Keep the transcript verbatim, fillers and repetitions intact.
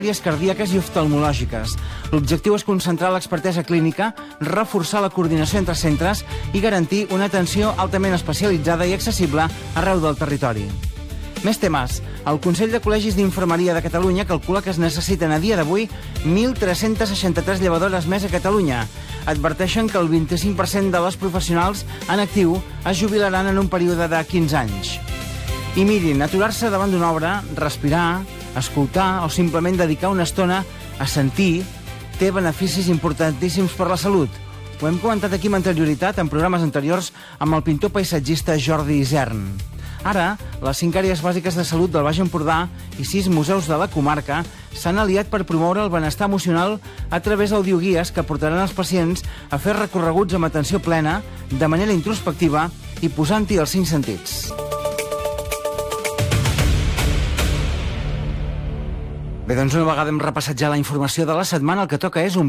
cardíaques i oftalmològiques. L'objectiu és concentrar l'expertesa clínica, reforçar la coordinació entre centres i garantir una atenció altament especialitzada i accessible arreu del territori. Més temes. El Consell de Col·legis d'Infermeria de Catalunya calcula que es necessiten a dia d'avui mil tres-cents seixanta-tres llevadores més a Catalunya. Adverteixen que el vint-i-cinc per cent de les professionals en actiu es jubilaran en un període de quinze anys. I mirin, aturar-se davant d'una obra, respirar, escoltar o simplement dedicar una estona a sentir té beneficis importantíssims per la salut. Ho hem comentat aquí amb anterioritat en programes anteriors amb el pintor paisatgista Jordi Isern. Ara, les cinc àrees bàsiques de salut del Baix Empordà i sis museus de la comarca s'han aliat per promoure el benestar emocional a través d'audioguies que portaran els pacients a fer recorreguts amb atenció plena, de manera introspectiva i posant-hi els cinc sentits. Bé, doncs una vegada hem repassat ja la informació de la setmana, el que toca és un